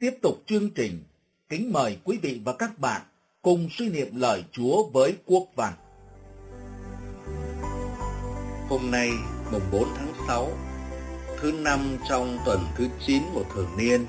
Tiếp tục chương trình, kính mời quý vị và các bạn cùng suy niệm lời Chúa với Quốc Văn. Hôm nay, mùng 4 tháng 6, thứ năm trong tuần thứ 9 của thường niên.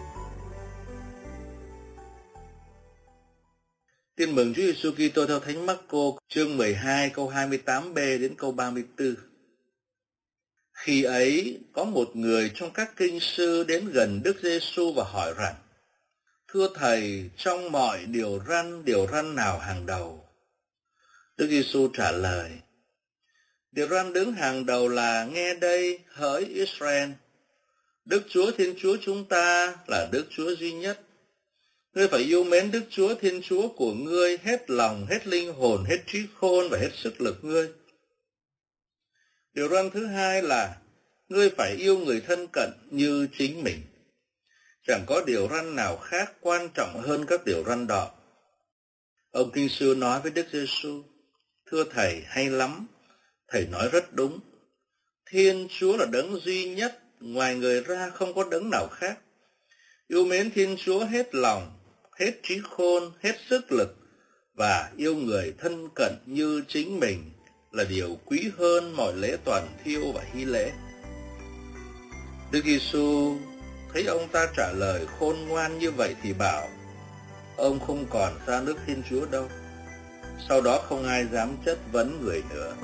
Tin mừng Chúa Giêsu Kitô theo Thánh Mác-cô, chương 12 câu 28b đến câu 34. Khi ấy, có một người trong các kinh sư đến gần Đức Giêsu và hỏi rằng: Thưa Thầy, trong mọi điều răn nào hàng đầu? Đức Giêsu trả lời: Điều răn đứng hàng đầu là: Nghe đây, hỡi Israel, Đức Chúa Thiên Chúa chúng ta là Đức Chúa duy nhất. Ngươi phải yêu mến Đức Chúa Thiên Chúa của ngươi hết lòng, hết linh hồn, hết trí khôn và hết sức lực ngươi. Điều răn thứ hai là: Ngươi phải yêu người thân cận như chính mình. Chẳng có điều răn nào khác quan trọng hơn các điều răn đó. Ông kinh sư nói với Đức Giêsu: Thưa Thầy, hay lắm, Thầy nói rất đúng. Thiên Chúa là đấng duy nhất, ngoài người ra không có đấng nào khác. Yêu mến Thiên Chúa hết lòng, hết trí khôn, hết sức lực và yêu người thân cận như chính mình là điều quý hơn mọi lễ toàn thiêu và hy lễ. Đức Giêsu thấy ông ta trả lời khôn ngoan như vậy thì bảo: Ông không còn xa nước Thiên Chúa đâu. Sau đó không ai dám chất vấn người nữa.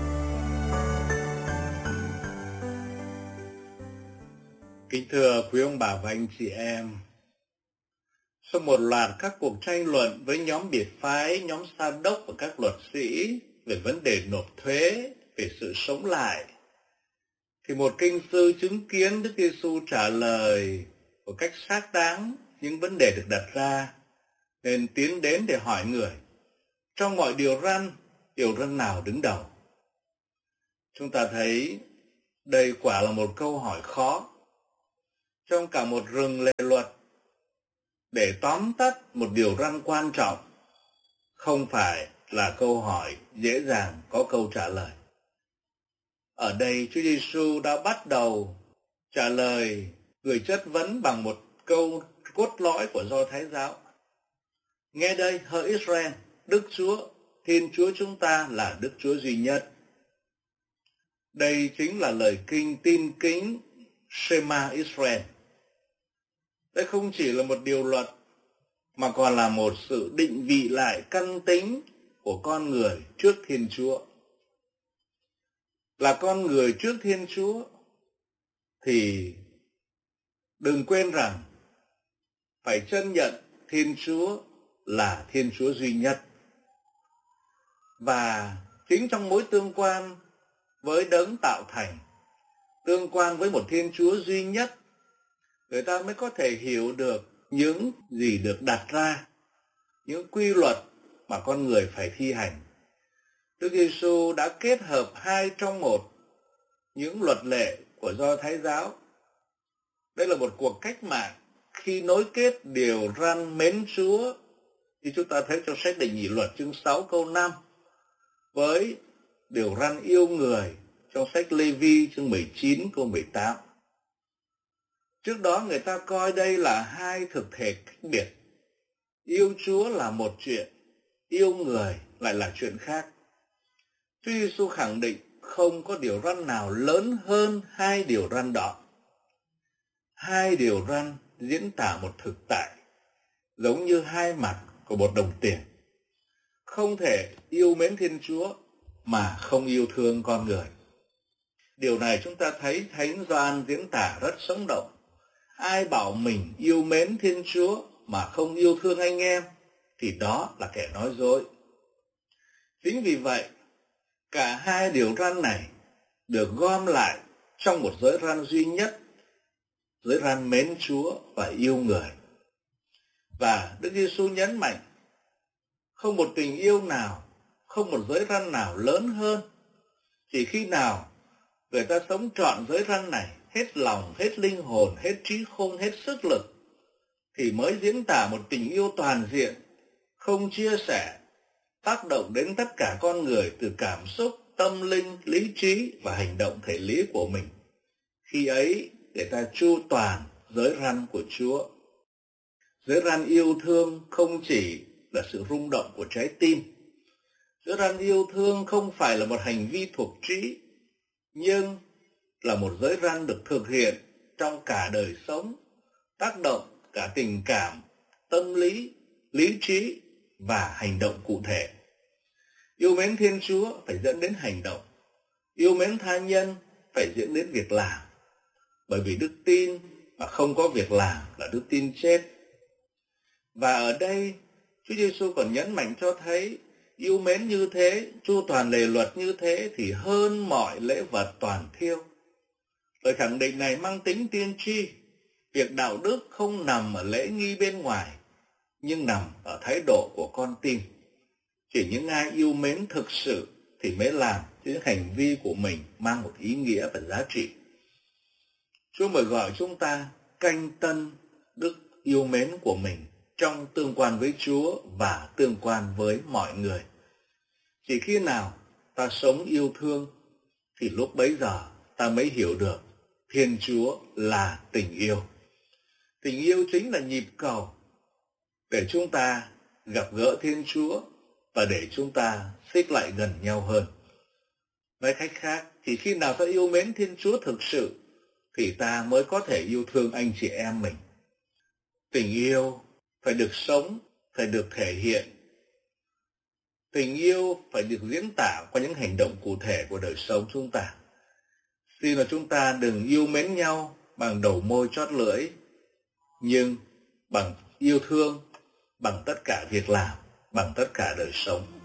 Kính thưa quý ông bà và anh chị em, sau một loạt các cuộc tranh luận với nhóm biệt phái, nhóm sa đốc và các luật sĩ về vấn đề nộp thuế, về sự sống lại, thì một kinh sư chứng kiến Đức Giêsu trả lời một cách xác đáng những vấn đề được đặt ra, nên tiến đến để hỏi người: trong mọi điều răn nào đứng đầu? Chúng ta thấy đây quả là một câu hỏi khó. Trong cả một rừng lề luật, để tóm tắt một điều răn quan trọng không phải là câu hỏi dễ dàng có câu trả lời. Ở đây Chúa Giêsu đã bắt đầu trả lời người chất vấn bằng một câu cốt lõi của Do Thái giáo: Nghe đây, hỡi Israel, Đức Chúa, Thiên Chúa chúng ta là Đức Chúa duy nhất. Đây chính là lời kinh tin kính Shema Israel. Đây không chỉ là một điều luật, mà còn là một sự định vị lại căn tính của con người trước Thiên Chúa. Là con người trước Thiên Chúa thì đừng quên rằng phải chân nhận Thiên Chúa là Thiên Chúa duy nhất. Và chính trong mối tương quan với đấng tạo thành, tương quan với một Thiên Chúa duy nhất, người ta mới có thể hiểu được những gì được đặt ra, những quy luật mà con người phải thi hành. Đức Giêsu đã kết hợp hai trong một, những luật lệ của Do Thái giáo. Đây là một cuộc cách mạng khi nối kết điều răn mến Chúa, như chúng ta thấy trong sách Đệ Nhị Luật chương 6 câu 5, với điều răn yêu người trong sách Lê-vi chương 19 câu 18. Trước đó người ta coi đây là hai thực thể cách biệt. Yêu Chúa là một chuyện, yêu người lại là chuyện khác. Chúa Giêsu khẳng định không có điều răn nào lớn hơn hai điều răn đó. Hai điều răn diễn tả một thực tại, giống như hai mặt của một đồng tiền. Không thể yêu mến Thiên Chúa mà không yêu thương con người. Điều này chúng ta thấy Thánh Gioan diễn tả rất sống động. Ai bảo mình yêu mến Thiên Chúa mà không yêu thương anh em thì đó là kẻ nói dối. Chính vì vậy, cả hai điều răn này được gom lại trong một giới răn duy nhất, giới răn mến Chúa và yêu người. Và Đức Giêsu nhấn mạnh, không một tình yêu nào, không một giới răn nào lớn hơn. Chỉ khi nào người ta sống trọn giới răn này, hết lòng, hết linh hồn, hết trí khôn, hết sức lực, thì mới diễn tả một tình yêu toàn diện, không chia sẻ, tác động đến tất cả con người từ cảm xúc, tâm linh, lý trí và hành động thể lý của mình. Khi ấy, để ta chu toàn giới răn của Chúa. Giới ran yêu thương không chỉ là sự rung động của trái tim. Giới ran yêu thương không phải là một hành vi thuộc trí, nhưng là một giới ran được thực hiện trong cả đời sống, tác động cả tình cảm, tâm lý, lý trí và hành động cụ thể. Yêu mến Thiên Chúa phải dẫn đến hành động. Yêu mến tha nhân phải dẫn đến việc làm. Bởi vì đức tin mà không có việc làm là đức tin chết. Và ở đây, Chúa Giêsu còn nhấn mạnh cho thấy yêu mến như thế, chu toàn lề luật như thế thì hơn mọi lễ vật toàn thiêu. Lời khẳng định này mang tính tiên tri. Việc đạo đức không nằm ở lễ nghi bên ngoài, nhưng nằm ở thái độ của con tim. Chỉ những ai yêu mến thực sự thì mới làm cho những hành vi của mình mang một ý nghĩa và giá trị. Chúa mời gọi chúng ta canh tân đức yêu mến của mình trong tương quan với Chúa và tương quan với mọi người. Chỉ khi nào ta sống yêu thương thì lúc bấy giờ ta mới hiểu được Thiên Chúa là tình yêu. Tình yêu chính là nhịp cầu để chúng ta gặp gỡ Thiên Chúa và để chúng ta xích lại gần nhau hơn. Nói cách khác, chỉ khi nào ta yêu mến Thiên Chúa thực sự thì ta mới có thể yêu thương anh chị em mình. Tình yêu phải được sống, phải được thể hiện. Tình yêu phải được diễn tả qua những hành động cụ thể của đời sống chúng ta. Xin là chúng ta đừng yêu mến nhau bằng đầu môi chót lưỡi, nhưng bằng yêu thương, bằng tất cả việc làm, bằng tất cả đời sống.